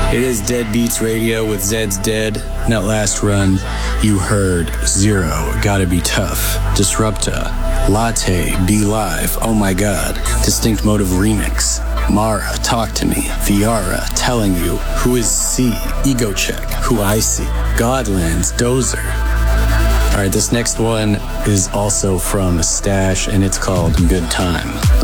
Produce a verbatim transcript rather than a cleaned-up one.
It is Dead Beats Radio with Zed's Dead. In that last run, you heard Zero, Gotta Be Tough, Disrupta, Latte, Be Live, Oh My God, Distinct Motive Remix, Mara, Talk to Me, Viara, Telling You, Who Is C, Ego Check, Who I See, Godlands, Dozer. Alright, this next one is also from Stash, and it's called Good Time.